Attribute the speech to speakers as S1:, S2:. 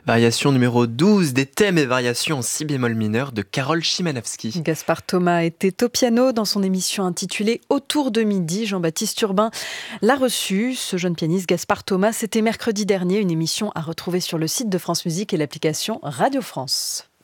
S1: Variation numéro 12 des thèmes et variations en si bémol mineur de Karol Szymanowski.
S2: Gaspard Thomas était au piano dans son émission intitulée Autour de midi. Jean-Baptiste Urbain l'a reçu. Ce jeune pianiste Gaspard Thomas, c'était mercredi dernier, une émission à retrouver sur le site de France Musique et l'application Radio France.